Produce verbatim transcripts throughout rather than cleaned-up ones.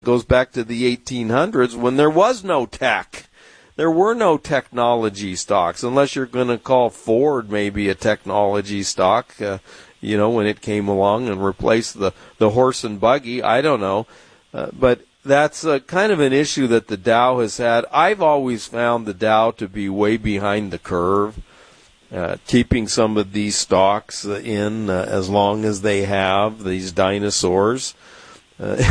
goes back to the eighteen hundreds when there was no tech. There were no technology stocks, unless you're going to call Ford maybe a technology stock, uh, you know, when it came along and replaced the, the horse and buggy. I don't know. Uh, but that's uh, kind of an issue that the Dow has had. I've always found the Dow to be way behind the curve, uh, keeping some of these stocks in uh, as long as they have, these dinosaurs. Uh,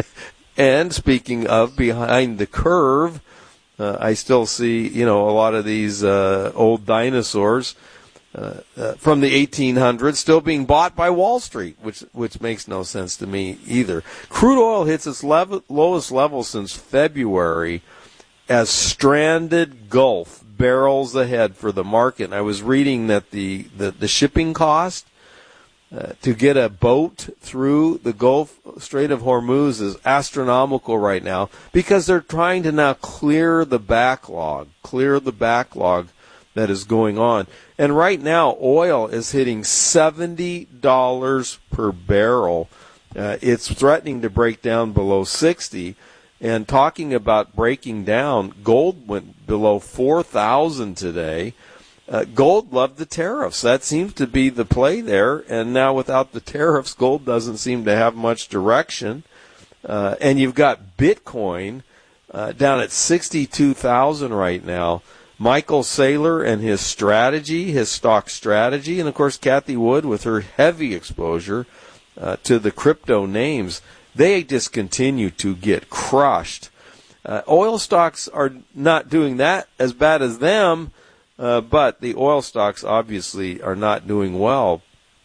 and speaking of behind the curve, uh, I still see, you know, a lot of these uh, old dinosaurs Uh, uh, from the eighteen hundreds still being bought by Wall Street, which which makes no sense to me either. Crude oil hits its level, lowest level since February as stranded Gulf barrels ahead for the market. And I was reading that the, the, the shipping cost uh, to get a boat through the Gulf Strait of Hormuz is astronomical right now because they're trying to now clear the backlog, clear the backlog that is going on. And right now, oil is hitting seventy dollars per barrel. Uh, it's threatening to break down below sixty. And talking about breaking down, gold went below four thousand today. Uh, gold loved the tariffs. That seems to be the play there. And now without the tariffs, gold doesn't seem to have much direction. Uh, and you've got Bitcoin uh, down at sixty-two thousand right now. Michael Saylor and his strategy, his stock strategy, and of course Kathy Wood with her heavy exposure uh, to the crypto names, they just continue to get crushed. Uh, oil stocks are not doing that as bad as them, uh, but the oil stocks obviously are not doing well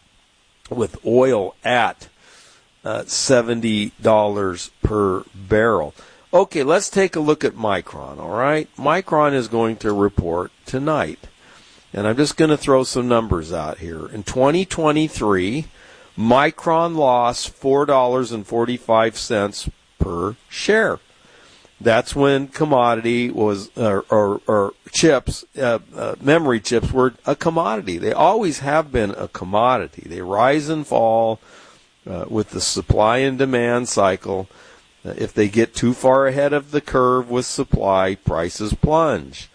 with oil at uh, seventy dollars per barrel. Okay, let's take a look at Micron, all right? Micron is going to report tonight. And I'm just going to throw some numbers out here. In twenty twenty-three, Micron lost four dollars and forty-five cents per share. That's when commodity was, or, or, or chips, uh, uh, memory chips were a commodity. They always have been a commodity. They rise and fall uh, with the supply and demand cycle. If they get too far ahead of the curve with supply, prices plunge.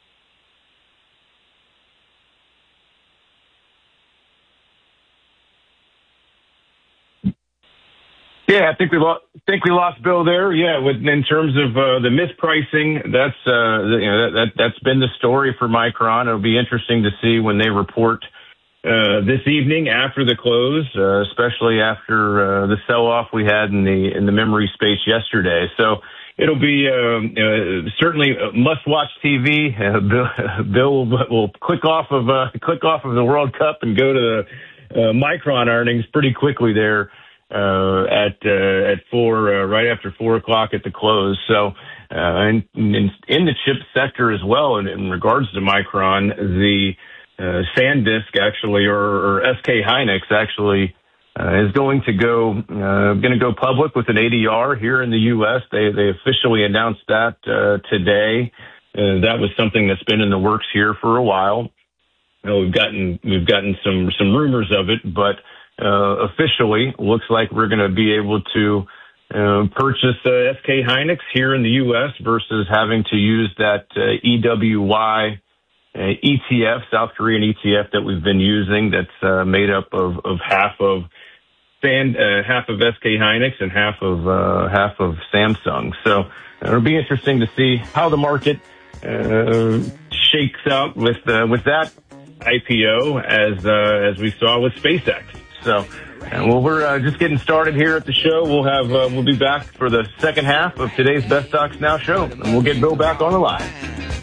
Yeah, I think we lost. Think we lost Bill there. Yeah, with in terms of uh, the mispricing, that's uh, you know that, that that's been the story for Micron. It'll be interesting to see when they report Uh, this evening after the close, uh, especially after uh, the sell-off we had in the in the memory space yesterday. So it'll be uh, uh, certainly must-watch T V. Uh, Bill, Bill will, will click off of uh, click off of the World Cup and go to the uh, Micron earnings pretty quickly there uh, at uh, at four uh, right after four o'clock at the close. So uh, in, in in the chip sector as well, in, in regards to Micron, the Uh, SanDisk actually, or, or S K Hynix actually, uh, is going to go uh, going to go public with an A D R here in the U S. They they officially announced that uh, today. Uh, that was something that's been in the works here for a while. You know, we've gotten we've gotten some some rumors of it, but uh, officially looks like we're going to be able to uh, purchase uh, S K Hynix here in the U S versus having to use that uh, E W Y. Uh, E T F, South Korean E T F that we've been using, that's uh, made up of, of half of San, uh, half of S K Hynix and half of uh, half of Samsung. So uh, it'll be interesting to see how the market uh, shakes out with uh, with that I P O as uh, as we saw with SpaceX. So uh, well, we're uh, just getting started here at the show. We'll have uh, we'll be back for the second half of today's Best Stocks Now show, and we'll get Bill back on the line.